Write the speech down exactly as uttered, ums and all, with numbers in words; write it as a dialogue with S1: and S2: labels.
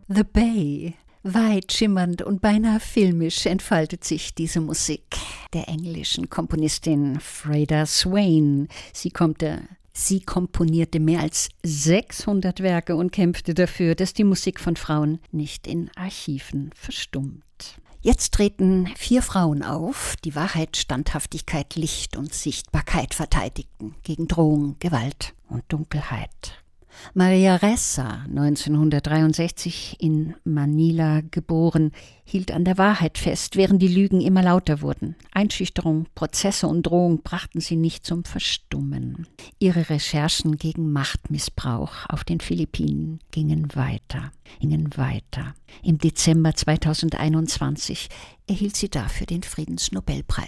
S1: The Bay. Weit schimmernd und beinahe filmisch entfaltet sich diese Musik der englischen Komponistin Freda Swain. Sie, kommt, sie komponierte mehr als sechshundert Werke und kämpfte dafür, dass die Musik von Frauen nicht in Archiven verstummt. Jetzt treten vier Frauen auf, die Wahrheit, Standhaftigkeit, Licht und Sichtbarkeit verteidigten gegen Drohung, Gewalt und Dunkelheit. Maria Ressa, neunzehnhundertdreiundsechzig in Manila geboren, hielt an der Wahrheit fest, während die Lügen immer lauter wurden. Einschüchterung, Prozesse und Drohung brachten sie nicht zum Verstummen. Ihre Recherchen gegen Machtmissbrauch auf den Philippinen gingen weiter, gingen weiter. Im Dezember zweitausendeinundzwanzig erhielt sie dafür den Friedensnobelpreis.